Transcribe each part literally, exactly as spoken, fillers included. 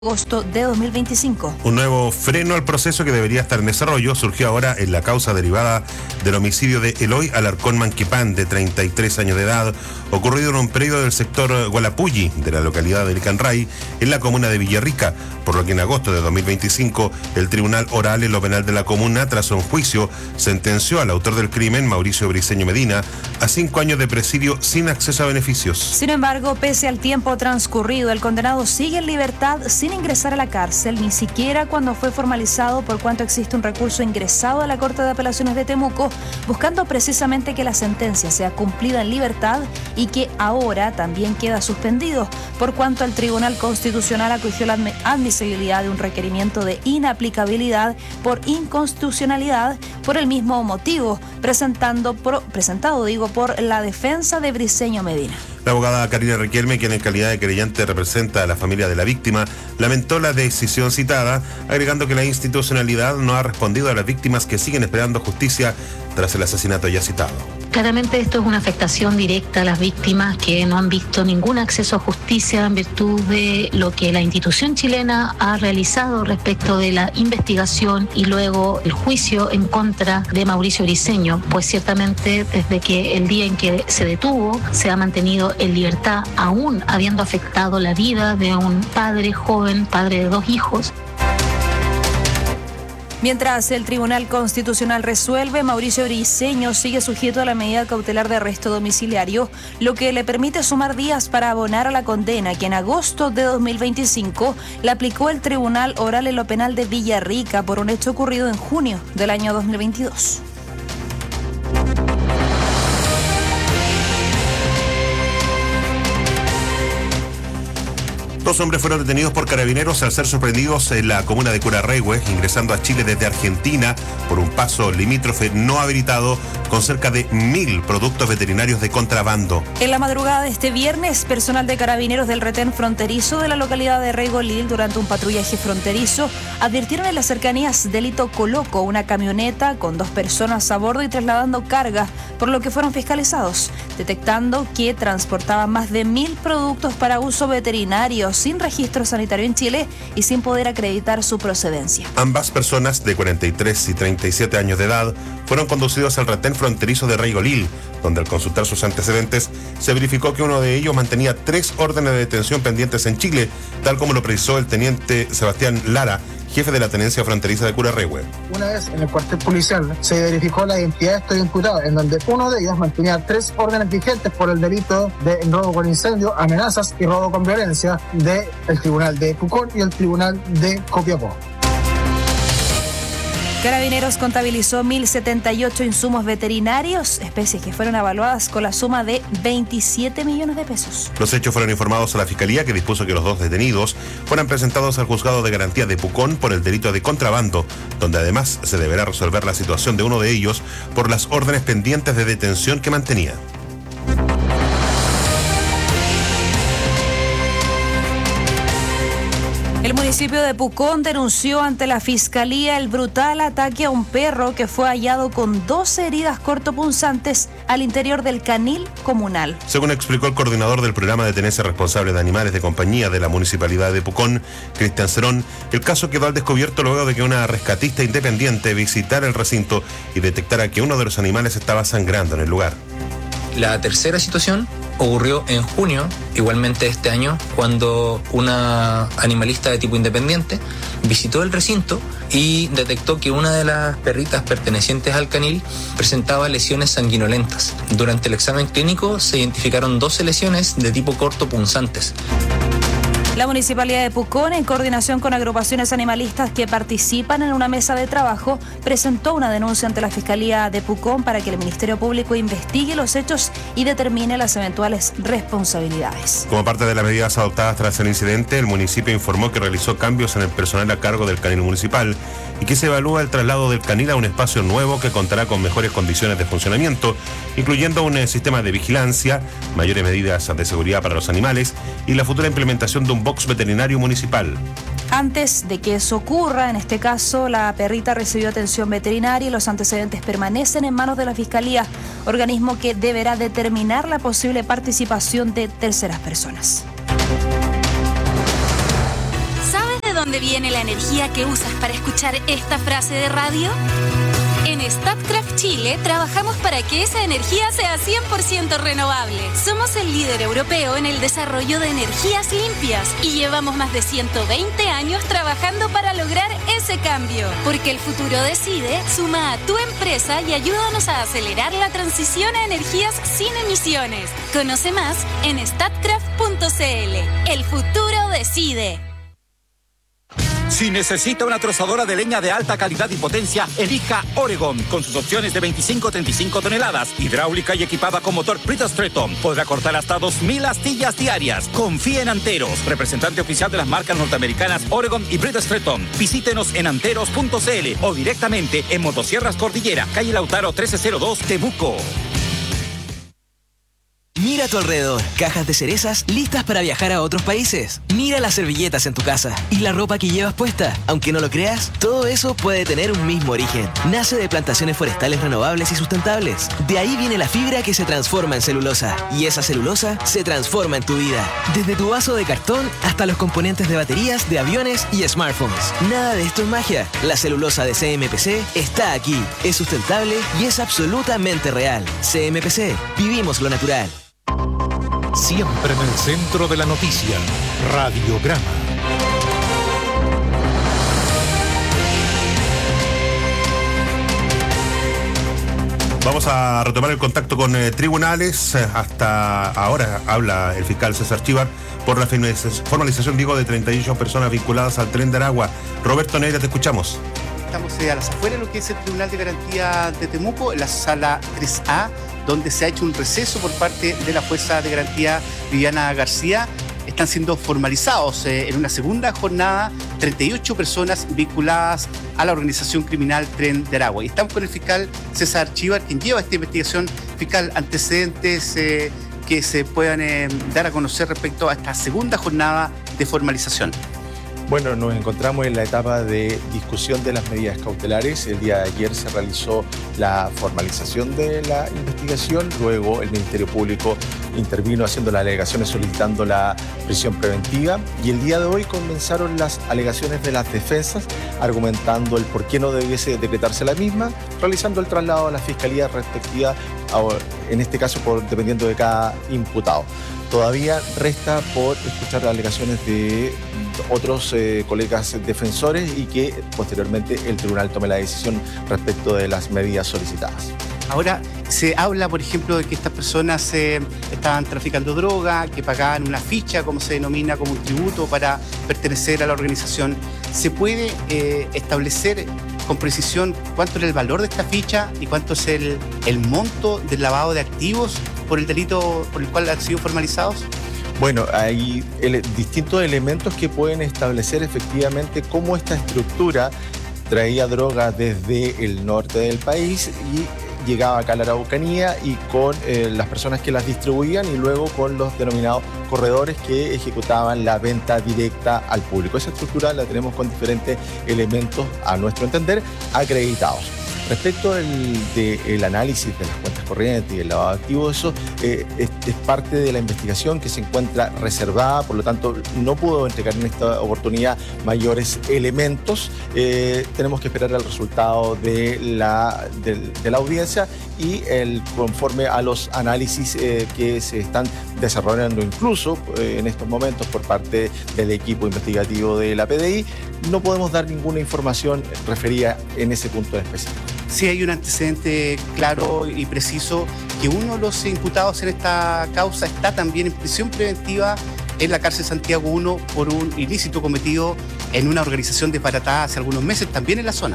agosto de dos mil veinticinco. Un nuevo freno al proceso que debería estar en desarrollo surgió ahora en la causa derivada del homicidio de Eloy Alarcón Manquipán, de treinta y tres años de edad, ocurrido en un predio del sector Gualapulli, de la localidad de Licanray, en la comuna de Villarrica, por lo que en agosto de dos mil veinticinco el Tribunal Oral en lo Penal de la comuna, tras un juicio, sentenció al autor del crimen, Mauricio Briceño Medina, a cinco años de presidio sin acceso a beneficios. Sin embargo, pese al tiempo transcurrido, el condenado sigue en libertad sin ingresar a la cárcel, ni siquiera cuando fue formalizado, por cuanto existe un recurso ingresado a la Corte de Apelaciones de Temuco, buscando precisamente que la sentencia sea cumplida en libertad y que ahora también queda suspendido, por cuanto el Tribunal Constitucional acogió la admisibilidad de un requerimiento de inaplicabilidad por inconstitucionalidad por el mismo motivo, presentando por, presentado digo, por la defensa de Briceño Medina. La abogada Karina Riquelme, quien en calidad de querellante representa a la familia de la víctima, lamentó la decisión citada, agregando que la institucionalidad no ha respondido a las víctimas que siguen esperando justicia tras el asesinato ya citado. Claramente esto es una afectación directa a las víctimas que no han visto ningún acceso a justicia en virtud de lo que la institución chilena ha realizado respecto de la investigación y luego el juicio en contra de Mauricio Briceño, pues ciertamente desde que el día en que se detuvo se ha mantenido en libertad, aún habiendo afectado la vida de un padre joven, padre de dos hijos. Mientras el Tribunal Constitucional resuelve, Mauricio Briceño sigue sujeto a la medida cautelar de arresto domiciliario, lo que le permite sumar días para abonar a la condena que en agosto de dos mil veinticinco le aplicó el Tribunal Oral en lo Penal de Villarrica por un hecho ocurrido en junio del año dos mil veintidós. Dos hombres fueron detenidos por carabineros al ser sorprendidos en la comuna de Curarrehue, ingresando a Chile desde Argentina por un paso limítrofe no habilitado con cerca de mil productos veterinarios de contrabando. En la madrugada de este viernes, personal de carabineros del retén fronterizo de la localidad de Regolil, durante un patrullaje fronterizo, advirtieron en las cercanías del Hito Coloco una camioneta con dos personas a bordo y trasladando carga, por lo que fueron fiscalizados, detectando que transportaban más de mil productos para uso veterinario sin registro sanitario en Chile y sin poder acreditar su procedencia. Ambas personas, de cuarenta y tres y treinta y siete años de edad, fueron conducidos al retén fronterizo de Regolil, donde al consultar sus antecedentes se verificó que uno de ellos mantenía tres órdenes de detención pendientes en Chile, tal como lo precisó el teniente Sebastián Lara, jefe de la tenencia fronteriza de Curarrehue. Una vez en el cuartel policial se verificó la identidad de estos imputados, en donde uno de ellos mantenía tres órdenes vigentes por el delito de robo con incendio, amenazas y robo con violencia del Tribunal de Pucón y el Tribunal de Copiapó. Carabineros contabilizó mil setenta y ocho insumos veterinarios, especies que fueron evaluadas con la suma de veintisiete millones de pesos. Los hechos fueron informados a la Fiscalía, que dispuso que los dos detenidos fueran presentados al Juzgado de Garantía de Pucón por el delito de contrabando, donde además se deberá resolver la situación de uno de ellos por las órdenes pendientes de detención que mantenía. El municipio de Pucón denunció ante la Fiscalía el brutal ataque a un perro que fue hallado con doce heridas cortopunzantes al interior del canil comunal. Según explicó el coordinador del programa de tenencia responsable de animales de compañía de la Municipalidad de Pucón, Cristian Cerón, el caso quedó al descubierto luego de que una rescatista independiente visitara el recinto y detectara que uno de los animales estaba sangrando en el lugar. La tercera situación ocurrió en junio, igualmente este año, cuando una animalista de tipo independiente visitó el recinto y detectó que una de las perritas pertenecientes al canil presentaba lesiones sanguinolentas. Durante el examen clínico se identificaron doce lesiones de tipo cortopunzantes. La Municipalidad de Pucón, en coordinación con agrupaciones animalistas que participan en una mesa de trabajo, presentó una denuncia ante la Fiscalía de Pucón para que el Ministerio Público investigue los hechos y determine las eventuales responsabilidades. Como parte de las medidas adoptadas tras el incidente, el municipio informó que realizó cambios en el personal a cargo del canil municipal y que se evalúa el traslado del canil a un espacio nuevo que contará con mejores condiciones de funcionamiento, incluyendo un sistema de vigilancia, mayores medidas de seguridad para los animales y la futura implementación de un box veterinario municipal. Antes de que eso ocurra, en este caso, la perrita recibió atención veterinaria y los antecedentes permanecen en manos de la Fiscalía, organismo que deberá determinar la posible participación de terceras personas. dónde viene la energía que usas para escuchar esta frase de radio? En Statkraft Chile trabajamos para que esa energía sea cien por ciento renovable. Somos el líder europeo en el desarrollo de energías limpias y llevamos más de ciento veinte años trabajando para lograr ese cambio. Porque el futuro decide, suma a tu empresa y ayúdanos a acelerar la transición a energías sin emisiones. Conoce más en statkraft punto c l. El futuro decide. Si necesita una trozadora de leña de alta calidad y potencia, elija Oregon, con sus opciones de veinticinco a treinta y cinco toneladas, hidráulica y equipada con motor Brita-Stratton. Podrá cortar hasta dos mil astillas diarias. Confíe en Anteros, representante oficial de las marcas norteamericanas Oregon y Brita-Stratton. Visítenos en anteros punto c l o directamente en Motosierras Cordillera, calle Lautaro trece cero dos, Temuco. Mira a tu alrededor, cajas de cerezas listas para viajar a otros países. Mira las servilletas en tu casa y la ropa que llevas puesta. Aunque no lo creas, todo eso puede tener un mismo origen. Nace de plantaciones forestales renovables y sustentables. De ahí viene la fibra que se transforma en celulosa. Y esa celulosa se transforma en tu vida. Desde tu vaso de cartón hasta los componentes de baterías, de aviones y smartphones. Nada de esto es magia. La celulosa de C M P C está aquí. Es sustentable y es absolutamente real. C M P C. Vivimos lo natural. Siempre en el centro de la noticia, Radiograma. Vamos a retomar el contacto con eh, tribunales. Hasta ahora habla el fiscal César Chíbar por la formalización, digo, de treinta y ocho personas vinculadas al Tren de Aragua. Roberto Neira, te escuchamos. Estamos eh, a las afueras de lo que es el Tribunal de Garantía de Temuco, en la sala tres A, donde se ha hecho un receso por parte de la jueza de garantía Viviana García. Están siendo formalizados eh, en una segunda jornada treinta y ocho personas vinculadas a la organización criminal Tren de Aragua. Y estamos con el fiscal César Chíbar, quien lleva esta investigación. Fiscal, antecedentes eh, que se puedan eh, dar a conocer respecto a esta segunda jornada de formalización. Bueno, nos encontramos en la etapa de discusión de las medidas cautelares. El día de ayer se realizó la formalización de la investigación, luego el Ministerio Público intervino haciendo las alegaciones solicitando la prisión preventiva y el día de hoy comenzaron las alegaciones de las defensas argumentando el por qué no debiese decretarse la misma, realizando el traslado a la Fiscalía respectiva, en este caso por dependiendo de cada imputado. Todavía resta por escuchar las alegaciones de otros eh, colegas defensores y que posteriormente el tribunal tome la decisión respecto de las medidas solicitadas. Ahora, se habla, por ejemplo, de que estas personas eh, estaban traficando droga, que pagaban una ficha, como se denomina, como un tributo para pertenecer a la organización. ¿Se puede eh, establecer con precisión cuánto era el valor de esta ficha y cuánto es el, el monto del lavado de activos por el delito por el cual han sido formalizados? Bueno, hay ele- distintos elementos que pueden establecer efectivamente cómo esta estructura traía droga desde el norte del país y llegaba acá a la Araucanía y con eh, las personas que las distribuían y luego con los denominados corredores que ejecutaban la venta directa al público. Esa estructura la tenemos con diferentes elementos, a nuestro entender, acreditados. Respecto del, del análisis de las cuentas corrientes y el lavado de activos, eso eh, es, es parte de la investigación que se encuentra reservada, por lo tanto no puedo entregar en esta oportunidad mayores elementos. Eh, tenemos que esperar el resultado de la, de, de la audiencia y el, conforme a los análisis eh, que se están desarrollando incluso eh, en estos momentos por parte del equipo investigativo de la P D I, no podemos dar ninguna información referida en ese punto en específico. Sí hay un antecedente claro y preciso que uno de los imputados en esta causa está también en prisión preventiva en la cárcel Santiago uno por un ilícito cometido en una organización desbaratada hace algunos meses, también en la zona.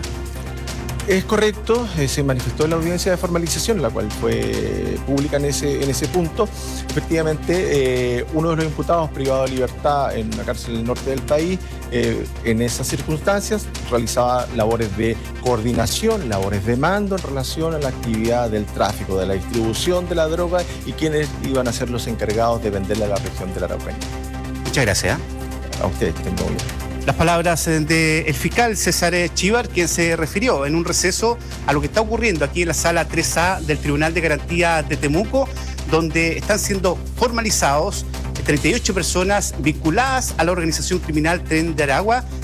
Es correcto, eh, se manifestó en la audiencia de formalización, la cual fue pública en ese, en ese punto. Efectivamente, eh, uno de los imputados privado de libertad en la cárcel del norte del país, eh, en esas circunstancias, realizaba labores de coordinación, labores de mando en relación a la actividad del tráfico, de la distribución de la droga y quienes iban a ser los encargados de venderla a la región de la Araucanía. Muchas gracias. A ustedes, que estén muy bien. Las palabras del fiscal César Chíbar, quien se refirió en un receso a lo que está ocurriendo aquí en la sala tres A del Tribunal de Garantía de Temuco, donde están siendo formalizados treinta y ocho personas vinculadas a la organización criminal Tren de Aragua,